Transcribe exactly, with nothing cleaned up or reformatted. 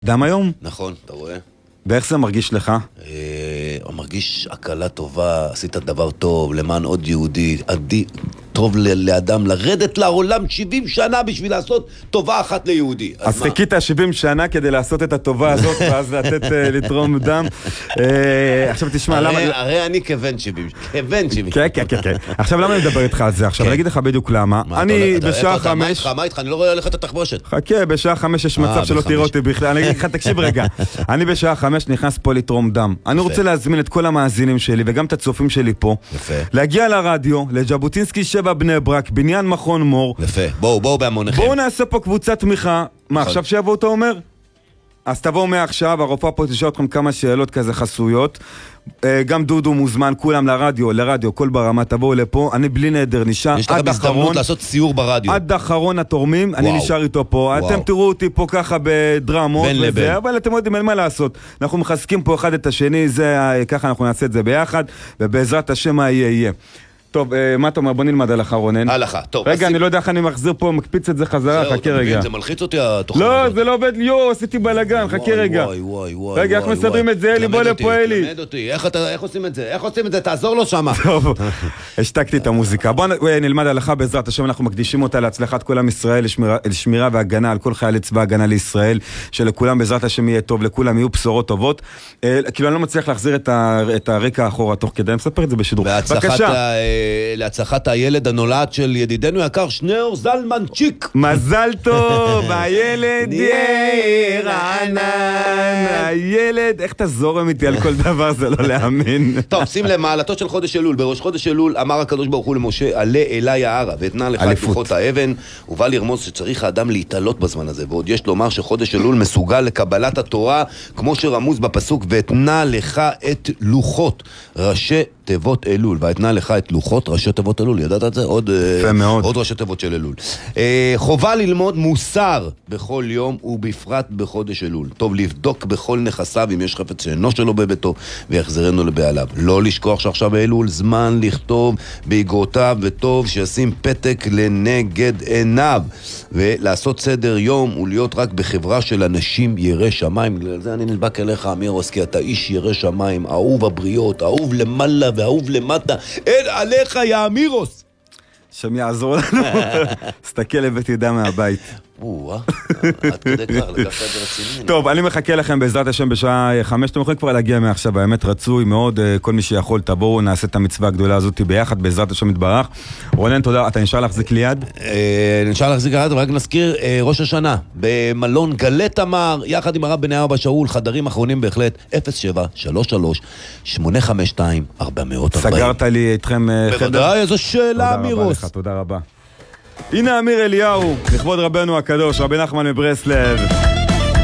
דם היום? נכון, אתה רואה? ואיך זה מרגיש לך? הוא מרגיש הקלה טובה, עשית דבר טוב, למען עוד יהודי, עדי, טוב לאדם, לרדת לעולם שבעים שנה בשביל לעשות טובה אחת ליהודי. אז חיכית שבעים שנה כדי לעשות את הטובה הזאת, ואז לתת לתרום דם. עכשיו תשמע, למה... הרי אני כבן שבעים, כבן שבעים. כן, כן, כן. עכשיו למה אני מדבר איתך על זה? עכשיו אני אגיד לך בדיוק למה. אני בשעה חמש... מה איתך? אני לא רואה לך את התחבושת. חכה, בשעה חמש יש מצב שלא תראו אותי בכלל. אני אגיד לך, תקשיב רגע. אני בשעה חמש נכנס פה לתרום דם. אני רוצה להזמין את כל המאזינים שלי וגם את הצופים שלי פה. להגיע לרדיו, לג'בוטינסקי שבע בני ברק, בניין מכון מור. יפה. בואו, בואו בהמוניכם. בואו נעשה פה קבוצת תמיכה. מה, עכשיו שיבואו אתה אומר? אז תבואו מעכשיו, הרופאה פה תשאל אתכם כמה שאלות כזה חסויות. גם דודו מוזמן, כולם לרדיו, לרדיו, כל ברמה, תבואו לפה. אני בלי נדר, נשאר יש לכם הזדמנות לעשות סיור ברדיו. עד אחרון התורמים, אני נשאר איתו פה. אתם תראו אותי פה ככה בדרמות וזה, אבל אתם יודעים אין מה לעשות. אנחנו מחזקים פה אחד את השני, ככה אנחנו נעשה את זה ביחד, ובעזרת השם מה יהיה יהיה. טוב, מה אתה אומר? בוא נלמד הלכה רונן. הלכה, טוב. רגע, אני לא יודע איך אני מחזיר פה, מקפיץ את זה חזרה, חכה רגע. זה מלחיץ אותי התוכנה. לא, זה לא עובד, יו, עשיתי בלגן, חכה רגע. וואי, וואי, וואי. רגע, איך מסדרים את זה, אלי? בוא לפה, אלי. תלמד אותי, איך עושים את זה? איך עושים את זה? תעזור לו שמה. טוב, השתקתי את המוזיקה. בוא נלמד הלכה בעזרת השם, אנחנו מקדישים אותה להצלחת כל עם ישראל, לשמירה והגנה על כל חיילי צבא הגנה לישראל, שלכולם בעזרת השם יהיה טוב, לכולם יהיו בשורות טובות. כאילו אני לא מצליח להחזיר את הרקע האחורה תוך כדי, אני מספר את זה בשידור. להצלחת הילד הנולד של ידידנו יקר שניאור זלמן צ'יק. מזל טוב, הילד יהיה רענן, הילד, איך אתה זורם איתי על כל דבר, זה לא להאמין. טוב, שים למעלתו של חודש אלול, בראש חודש אלול אמר הקדוש ברוך הוא למשה, עלה אליי הערה ואתנה לך את לוחות האבן, ובא לרמוז שצריך האדם להתעלות בזמן הזה, ועוד יש לומר שחודש אלול מסוגל לקבלת התורה, כמו שרמוז בפסוק, ואתנה לך את לוחות ראשי תיבות אלול, ואתנה לך את לוחות ראשי תיבות אלול, ידעת את זה? עוד, עוד ראשי תיבות של אלול. חובה ללמוד מוסר בכל יום ובפרט בחודש אלול. טוב לבדוק בכל נכסיו אם יש חפץ שאינו שלו בביתו ויחזרנו לבעליו. לא לשכוח שעכשיו באלול זמן לכתוב באגרותיו, וטוב שישים פתק לנגד עיניו, ולעשות סדר יום ולהיות רק בחברה של אנשים ירא שמיים. בגלל זה אני נדבק אליך אמירוס, כי אתה איש ירא שמיים, אהוב הבריות, אהוב למעלה ואהוב למטה, אין עליך יא אמירוס. שם יעזור לנו. סתכל לבית ידע מהבית. או, עד כדי כך, לגפת את זה רציני. טוב, אני מחכה לכם בעזרת השם בשעה חמש, אתם יכולים כבר להגיע מעכשיו, באמת רצוי מאוד, כל מי שיכול תבואו, נעשה את המצווה הגדולה הזאת ביחד, בעזרת השם יתברך. רונן, תודה, אתה נשאר להחזיק ליד? נשאר להחזיק ליד, ורק נזכיר, ראש השנה, במלון גלת אמר, יחד עם הרב בני אבא שאול, חדרים אחרונים בהחלט, אפס שבע שלוש שלוש שמונה חמש שתיים ארבע מאות וארבעים. סגרת לי איתכם חדר? בוודאי, איזו שאלה, אמירוס. תודה רבה. הנה אמיר אליהו, לכבוד רבנו הקדוש, רבי נחמן מברסלב.